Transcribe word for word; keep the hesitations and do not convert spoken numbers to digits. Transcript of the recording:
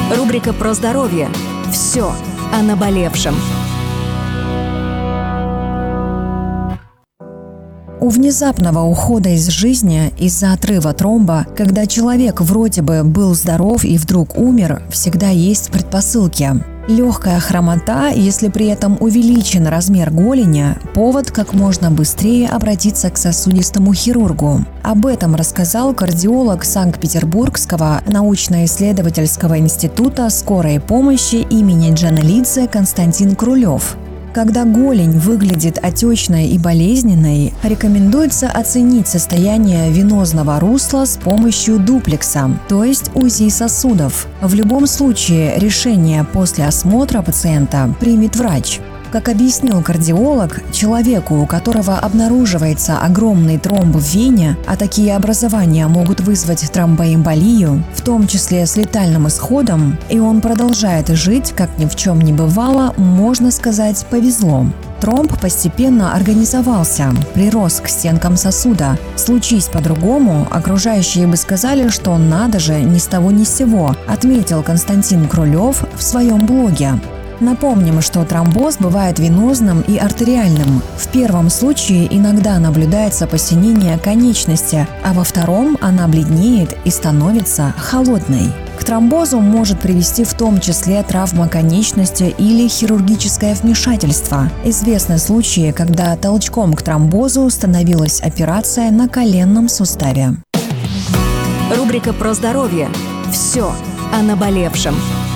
Рубрика про здоровье. Все о наболевшем. У внезапного ухода из жизни из-за отрыва тромба, когда человек вроде бы был здоров и вдруг умер, всегда есть предпосылки. Легкая хромота, если при этом увеличен размер голени, повод как можно быстрее обратиться к сосудистому хирургу. Об этом рассказал кардиолог Санкт-Петербургского научно-исследовательского института скорой помощи имени Джанелидзе Константин Крулев. Когда голень выглядит отечной и болезненной, рекомендуется оценить состояние венозного русла с помощью дуплекса, то есть УЗИ сосудов. В любом случае решение после осмотра пациента примет врач. Как объяснил кардиолог, человеку, у которого обнаруживается огромный тромб в вене, а такие образования могут вызвать тромбоэмболию, в том числе с летальным исходом, и он продолжает жить, как ни в чем не бывало, можно сказать, повезло. Тромб постепенно организовался, прирос к стенкам сосуда. Случись по-другому, окружающие бы сказали, что надо же, ни с того ни с сего, отметил Константин Крулев в своем блоге. Напомним, что тромбоз бывает венозным и артериальным. В первом случае иногда наблюдается посинение конечности, а во втором она бледнеет и становится холодной. К тромбозу может привести в том числе травма конечности или хирургическое вмешательство. Известны случаи, когда толчком к тромбозу становилась операция на коленном суставе. Рубрика про здоровье. Все о наболевшем.